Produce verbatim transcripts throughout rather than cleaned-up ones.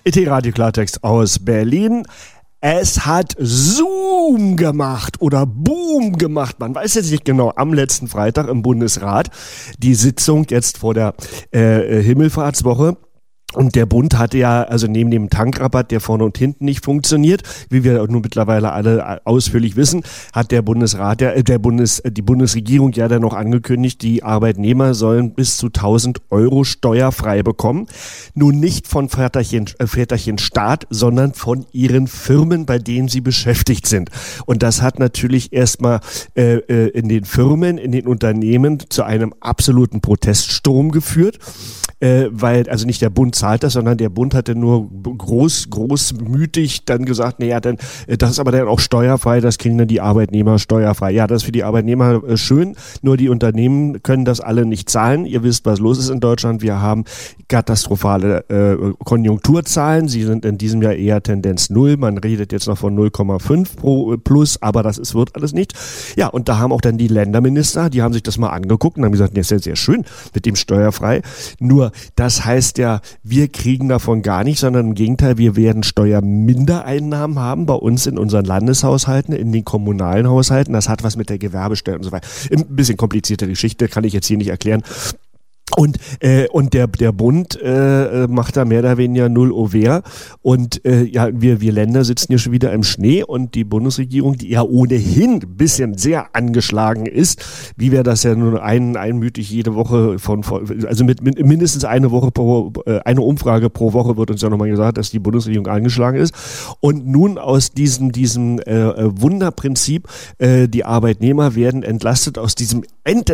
E T-Radio Klartext aus Berlin. Es hat Zoom gemacht oder Boom gemacht. Man weiß jetzt nicht genau. Am letzten Freitag im Bundesrat die Sitzung jetzt vor der äh, Himmelfahrtswoche. Und der Bund hatte ja, also neben dem Tankrabatt, der vorne und hinten nicht funktioniert, wie wir nun mittlerweile alle ausführlich wissen, hat der Bundesrat, der, der Bundes, die Bundesregierung ja dann noch angekündigt, die Arbeitnehmer sollen bis zu tausend Euro steuerfrei bekommen. Nun nicht von Väterchen, äh, Väterchen Staat, sondern von ihren Firmen, bei denen sie beschäftigt sind. Und das hat natürlich erstmal äh, äh, in den Firmen, in den Unternehmen zu einem absoluten Proteststurm geführt. Äh, weil, also nicht der Bund zahlt das, sondern der Bund hatte nur groß, großmütig dann gesagt, naja, dann, das ist aber dann auch steuerfrei, das kriegen dann die Arbeitnehmer steuerfrei. Ja, das ist für die Arbeitnehmer äh, schön, nur die Unternehmen können das alle nicht zahlen. Ihr wisst, was los ist in Deutschland. Wir haben katastrophale äh, Konjunkturzahlen. Sie sind in diesem Jahr eher Tendenz null. Man redet jetzt noch von null Komma fünf pro plus, aber das ist, wird alles nicht. Ja, und da haben auch dann die Länderminister, die haben sich das mal angeguckt und haben gesagt, das ist ja sehr schön mit dem steuerfrei. Nur das heißt ja, wir kriegen davon gar nichts, sondern im Gegenteil, wir werden Steuermindereinnahmen haben bei uns in unseren Landeshaushalten, in den kommunalen Haushalten. Das hat was mit der Gewerbesteuer und so weiter. Ein bisschen komplizierte Geschichte, kann ich jetzt hier nicht erklären. Und äh, und der der Bund äh, macht da mehr oder weniger null Over und äh, ja wir wir Länder sitzen hier schon wieder im Schnee und die Bundesregierung, die ja ohnehin ein bisschen sehr angeschlagen ist, wie wir das ja nur ein, einmütig jede Woche von, von also mit, mit mindestens eine Woche pro äh, eine Umfrage pro Woche wird uns ja nochmal gesagt, dass die Bundesregierung angeschlagen ist und nun aus diesem diesem äh, Wunderprinzip äh, die Arbeitnehmer werden entlastet aus diesem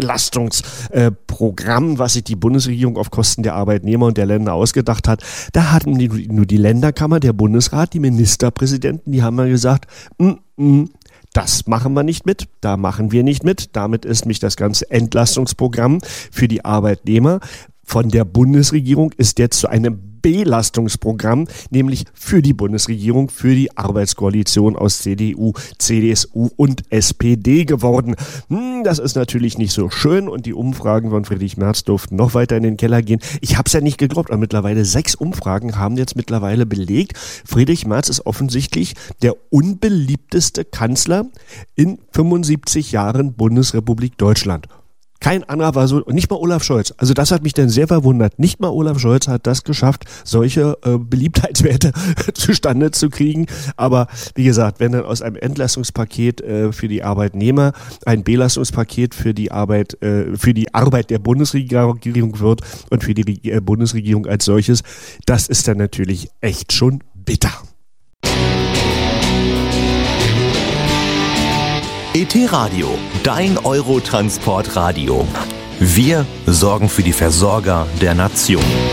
Entlastungsprogramm, äh, was sich die Bundesregierung auf Kosten der Arbeitnehmer und der Länder ausgedacht hat. Da hatten die, nur die Länderkammer, der Bundesrat, die Ministerpräsidenten, die haben mal gesagt, mm, mm, das machen wir nicht mit, da machen wir nicht mit. Damit ist nämlich das ganze Entlastungsprogramm für die Arbeitnehmer von der Bundesregierung ist jetzt zu einem Belastungsprogramm, nämlich für die Bundesregierung, für die Arbeitskoalition aus C D U, C D S U und S P D geworden. Hm, das ist natürlich nicht so schön und die Umfragen von Friedrich Merz durften noch weiter in den Keller gehen. Ich habe es ja nicht geglaubt, aber mittlerweile sechs Umfragen haben jetzt mittlerweile belegt, Friedrich Merz ist offensichtlich der unbeliebteste Kanzler in fünfundsiebzig Jahren Bundesrepublik Deutschland. Kein anderer war so, nicht mal Olaf Scholz. Also das hat mich dann sehr verwundert. Nicht mal Olaf Scholz hat das geschafft, solche äh, Beliebtheitswerte zustande zu kriegen. Aber wie gesagt, wenn dann aus einem Entlastungspaket äh, für die Arbeitnehmer ein Belastungspaket für die Arbeit, äh, für die Arbeit der Bundesregierung wird und für die äh, Bundesregierung als solches, das ist dann natürlich echt schon bitter. E T-Radio, dein Eurotransport-Radio. Wir sorgen für die Versorger der Nation.